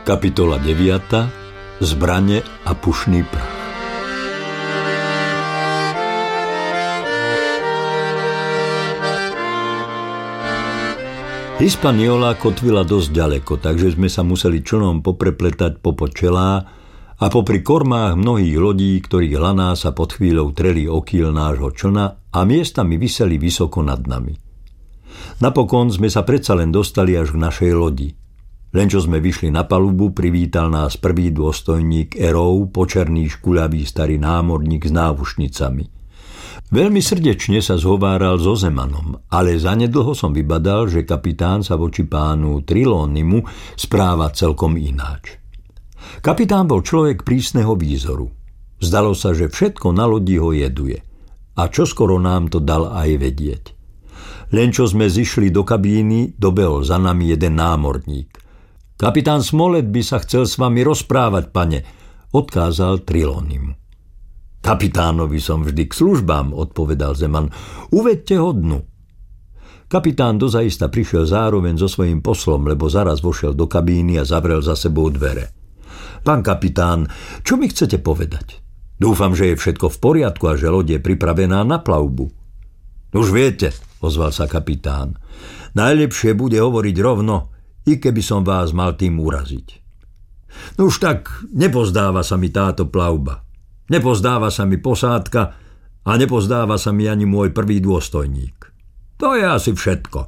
Kapitola 9. Zbrane a pušný prach. Hispaniola kotvila dosť ďaleko, takže sme sa museli člnom poprepletať popod čelá a popri kormách mnohých lodí, ktorých laná sa pod chvíľou treli o kýl nášho člna a miestami viseli vysoko nad nami. Napokon sme sa predsa len dostali až k našej lodi. Len čo sme vyšli na palubu, privítal nás prvý dôstojník Erov, počerný škuľavý starý námorník s náušnicami. Veľmi srdečne sa zhováral so Zemanom, ale zanedlho som vybadal, že kapitán sa voči pánu Trelawneymu správa celkom ináč. Kapitán bol človek prísneho výzoru. Zdalo sa, že všetko na lodi ho jeduje. A čoskoro nám to dal aj vedieť. Len čo sme zišli do kabíny, dobehol za nami jeden námorník. Kapitán Smollett by sa chcel s vami rozprávať, pane, odkázal Trelawneymu. Kapitánovi som vždy k službám, odpovedal Zeman. Uveďte ho dnu. Kapitán dozaista prišiel zároveň so svojím poslom, lebo zaraz vošiel do kabíny a zavrel za sebou dvere. Pán kapitán, čo mi chcete povedať? Dúfam, že je všetko v poriadku a že loď je pripravená na plavbu. Už viete, ozval sa kapitán. Najlepšie bude hovoriť rovno, i keby som vás mal tým uraziť. No už tak, nepozdáva sa mi táto plavba. Nepozdáva sa mi posádka a nepozdáva sa mi ani môj prvý dôstojník. To je asi všetko.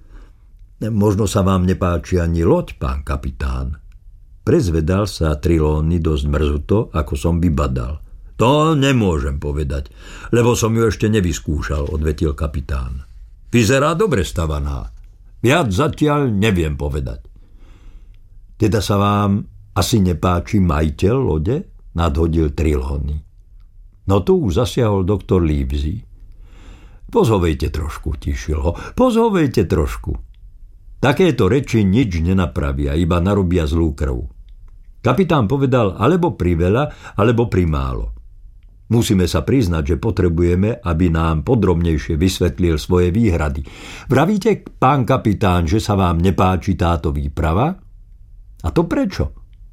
Možno sa vám nepáči ani loď, pán kapitán. Prezvedal sa Trelawney dosť mrzuto, ako som vybadal. To nemôžem povedať, lebo som ju ešte nevyskúšal, odvetil kapitán. Vyzerá dobre stavaná. Viac zatiaľ neviem povedať. Teda sa vám asi nepáči majiteľ lode? Nadhodil Trelawney. No tu už zasiahol doktor Livesey. Pozhovejte trošku, tišil ho. Pozhovejte trošku. Takéto reči nič nenapravia, iba narobia zlú krv. Kapitán povedal alebo priveľa, alebo primálo. Musíme sa priznať, že potrebujeme, aby nám podrobnejšie vysvetlil svoje výhrady. Vravíte, pán kapitán, že sa vám nepáči táto výprava? A to prečo?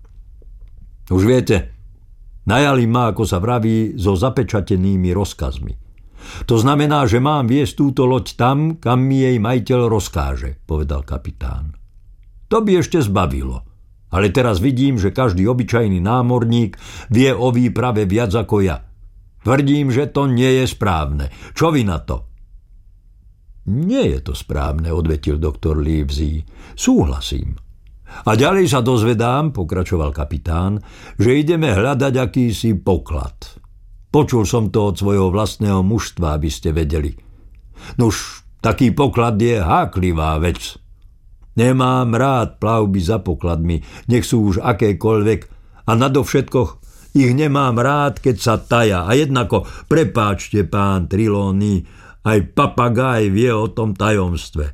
Už viete, najali ma, ako sa vraví, so zapečatenými rozkazmi. To znamená, že mám viesť túto loď tam, kam mi jej majiteľ rozkáže, povedal kapitán. To by ešte zbavilo. Ale teraz vidím, že každý obyčajný námorník vie o výprave viac ako ja. Tvrdím, že to nie je správne. Čo vy na to? Nie je to správne, odvetil doktor Livesey. Súhlasím. A ďalej sa dozvedám, pokračoval kapitán, že ideme hľadať akýsi poklad. Počul som to od svojho vlastného mužstva, aby ste vedeli. Nuž, taký poklad je háklivá vec. Nemám rád plavby za pokladmi, nech sú už akékoľvek, a nadovšetko ich nemám rád, keď sa taja. A jednako, prepáčte, pán Trelawney, aj papagáj vie o tom tajomstve.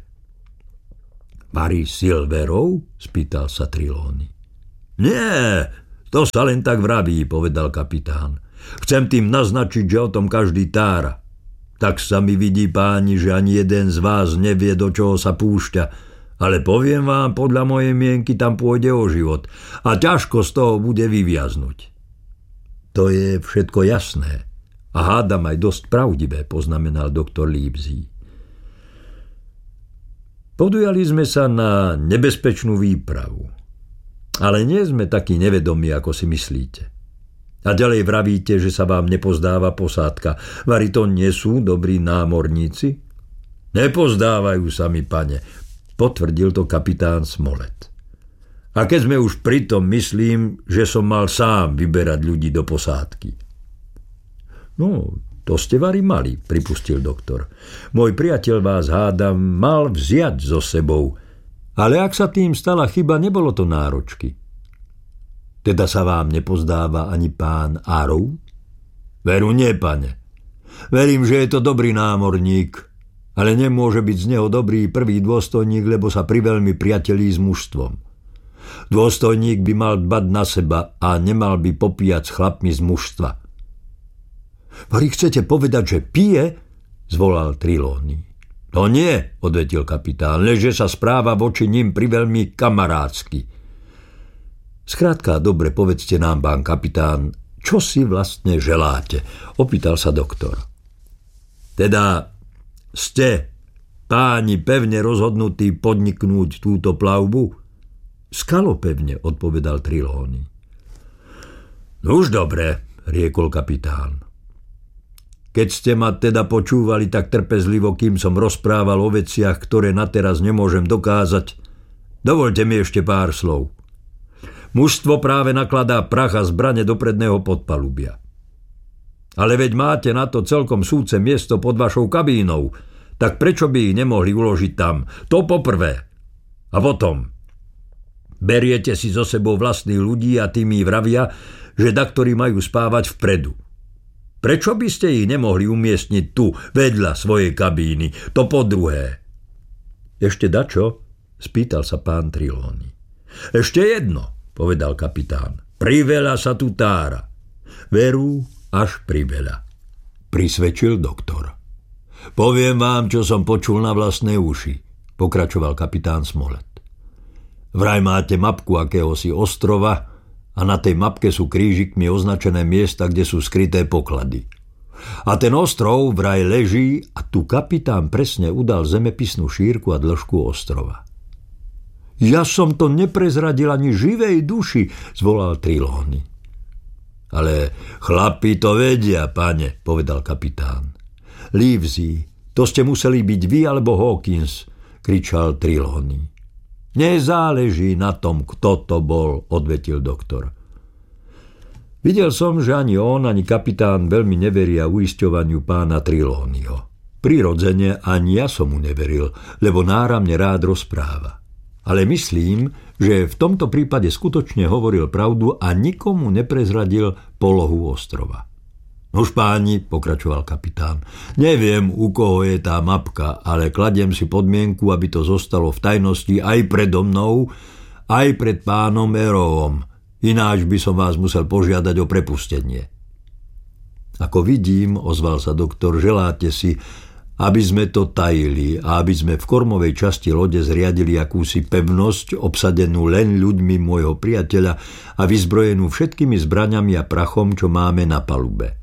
Varí Silverov? Spýtal sa Trelawney. Nie, to sa len tak vraví, povedal kapitán. Chcem tým naznačiť, že o tom každý tára. Tak sa mi vidí, páni, že ani jeden z vás nevie, do čoho sa púšťa. Ale poviem vám, podľa mojej mienky tam pôjde o život a ťažko z toho bude vyviaznuť. To je všetko jasné a hádam aj dosť pravdivé, poznamenal doktor Livesey. Podujali sme sa na nebezpečnú výpravu, ale nie sme takí nevedomí, ako si myslíte. A ďalej vravíte, že sa vám nepozdáva posádka. Vari to nie sú dobrí námorníci? Nepozdávajú sa mi, pane, potvrdil to kapitán Smollett. A keď sme už pri tom, myslím, že som mal sám vyberať ľudí do posádky. No, to ste vari mali, pripustil doktor. Môj priateľ vás, hádam, mal vziať so sebou. Ale ak sa tým stala chyba, nebolo to náročky. Teda sa vám nepozdáva ani pán Arrow? Veru nie, pane. Verím, že je to dobrý námorník, ale nemôže byť z neho dobrý prvý dôstojník, lebo sa priveľmi priatelí s mužstvom. Dôstojník by mal dbať na seba a nemal by popíjať s chlapmi z mužstva. Vari chcete povedať, že pije? Zvolal Trelawney. No nie, odvetil kapitán, leže sa správa voči ním priveľmi kamarádsky. Skrátka, dobre, povedzte nám, pán kapitán, čo si vlastne želáte? Opýtal sa doktor. Teda ste, páni, pevne rozhodnutí podniknúť túto plavbu? Skalopevne, odpovedal Trelawney. No už dobre, riekol kapitán. Keď ste ma teda počúvali tak trpezlivo, kým som rozprával o veciach, ktoré na teraz nemôžem dokázať, dovoľte mi ešte pár slov. Mužstvo práve nakladá prach a zbrane do predného podpalubia. Ale veď máte na to celkom súce miesto pod vašou kabínou, tak prečo by ich nemohli uložiť tam? To poprvé. A potom, beriete si so sebou vlastných ľudí a tými vravia, že daktori majú spávať vpredu. Prečo by ste ich nemohli umiestniť tu, vedľa svojej kabíny? To po druhé. Ešte dačo? Spýtal sa pán Trelawney. Ešte jedno, povedal kapitán. Priveľa sa tu tára. Veru, až priveľa. Prisvedčil doktor. Poviem vám, čo som počul na vlastné uši, pokračoval kapitán Smollett. Vraj máte mapku akéhosi ostrova a na tej mapke sú krížikmi označené miesta, kde sú skryté poklady. A ten ostrov vraj leží a tu kapitán presne udal zemepisnú šírku a dĺžku ostrova. Ja som to neprezradil ani živej duši, zvolal Trelawney. Ale chlapi to vedia, pane, povedal kapitán. Livesey, to ste museli byť vy alebo Hawkins, kričal Trelawney. Nezáleží na tom, kto to bol, odvetil doktor. Videl som, že ani on, ani kapitán veľmi neveria uisťovaniu pána Trelawneyho. Prirodzene ani ja som mu neveril, lebo náramne rád rozpráva. Ale myslím, že v tomto prípade skutočne hovoril pravdu a nikomu neprezradil polohu ostrova. Nož páni, pokračoval kapitán, neviem, u koho je tá mapka, ale kladiem si podmienku, aby to zostalo v tajnosti aj predo mnou, aj pred pánom Arrowom. Ináč by som vás musel požiadať o prepustenie. Ako vidím, ozval sa doktor, želáte si, aby sme to tajili a aby sme v kormovej časti lode zriadili akúsi pevnosť, obsadenú len ľuďmi môjho priateľa a vyzbrojenú všetkými zbraňami a prachom, čo máme na palube.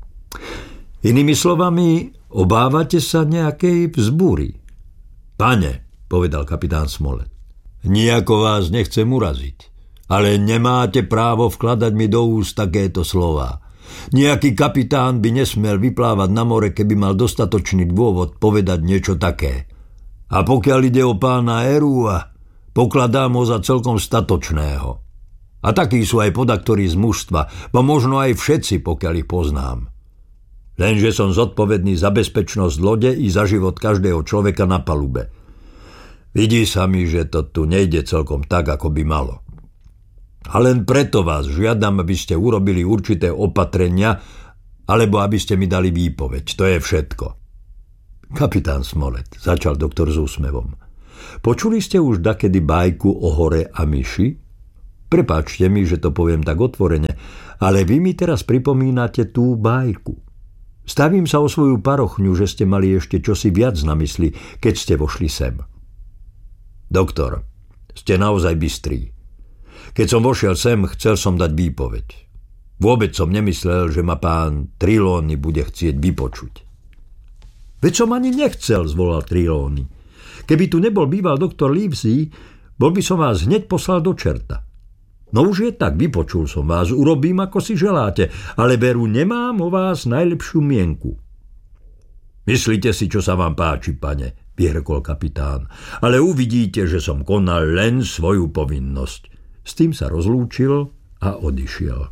Inými slovami, obávate sa nejakej vzbúry? Pane, povedal kapitán Smollett, nijako vás nechcem uraziť, ale nemáte právo vkladať mi do úst takéto slová. Nejaký kapitán by nesmel vyplávať na more, keby mal dostatočný dôvod povedať niečo také. A pokiaľ ide o pána Arrowa, pokladám ho za celkom statočného. A takí sú aj podaktori z mužstva, bo možno aj všetci, pokiaľ ich poznám. Lenže som zodpovedný za bezpečnosť lode i za život každého človeka na palube. Vidí sa mi, že to tu nejde celkom tak, ako by malo. A len preto vás žiadam, aby ste urobili určité opatrenia, alebo aby ste mi dali výpoveď. To je všetko. Kapitán Smollett, začal doktor s úsmevom. Počuli ste už dakedy bajku o hore a myši? Prepáčte mi, že to poviem tak otvorene, ale vy mi teraz pripomínate tú bajku. Stavím sa o svoju parochňu, že ste mali ešte čosi viac na mysli, keď ste vošli sem. Doktor, ste naozaj bystrý. Keď som vošiel sem, chcel som dať výpoveď. Vôbec som nemyslel, že ma pán Trelawney bude chcieť vypočuť. Veď som ani nechcel, zvolal Trelawney. Keby tu nebol býval doktor Livesey, bol by som vás hneď poslal do čerta. No už je tak, vypočul som vás, urobím, ako si želáte, ale veru nemám o vás najlepšiu mienku. Myslíte si, čo sa vám páči, pane, vyhrkol kapitán, ale uvidíte, že som konal len svoju povinnosť. S tým sa rozlúčil a odišiel.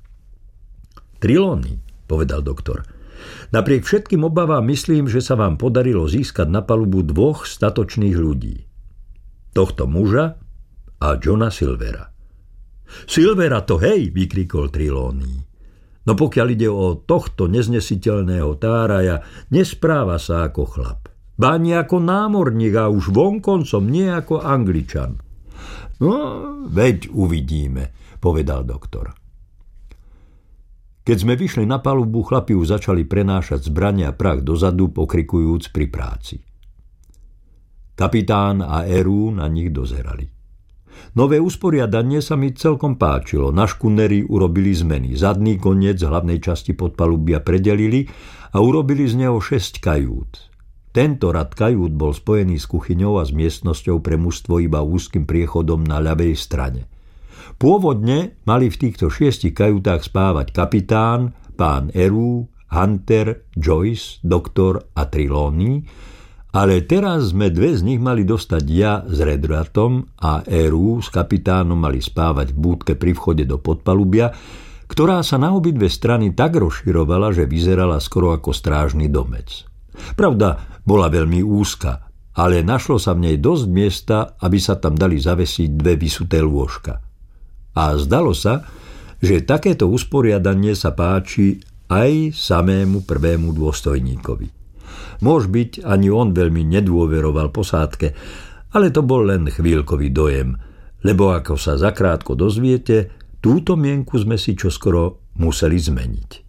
Trelawney, povedal doktor, napriek všetkým obavám myslím, že sa vám podarilo získať na palubu 2 statočných ľudí. Tohto muža a Johna Silvera. Silvera to hej, vykrikol Trelawney. No pokiaľ ide o tohto neznesiteľného táraja, nespráva sa ako chlap. Ba ani ako námorník a už vonkoncom nie ako Angličan. No, veď uvidíme, povedal doktor. Keď sme vyšli na palubu, chlapi už začali prenášať zbrane a prach dozadu, pokrikujúc pri práci. Kapitán a Arrow na nich dozerali. Nové usporiadanie sa mi celkom páčilo. Na škuneri urobili zmeny. Zadný koniec hlavnej časti podpalubia predelili a urobili z neho 6 kajút. Tento rad kajút bol spojený s kuchyňou a s miestnosťou pre mužstvo iba úzkým priechodom na ľavej strane. Pôvodne mali v týchto 6 kajútach spávať kapitán, pán Eru, Hunter, Joyce, doktor a Trelawney, ale teraz sme 2 z nich mali dostať ja s Redratom a Eru s kapitánom mali spávať v búdke pri vchode do podpalubia, ktorá sa na obidve strany tak rozširovala, že vyzerala skoro ako strážny domec. Pravda, bola veľmi úzka, ale našlo sa v nej dosť miesta, aby sa tam dali zavesiť 2 vysuté lôžka. A zdalo sa, že takéto usporiadanie sa páči aj samému prvému dôstojníkovi. Môž byť, ani on veľmi nedôveroval posádke, ale to bol len chvíľkový dojem, lebo ako sa zakrátko dozviete, túto mienku sme si čoskoro museli zmeniť.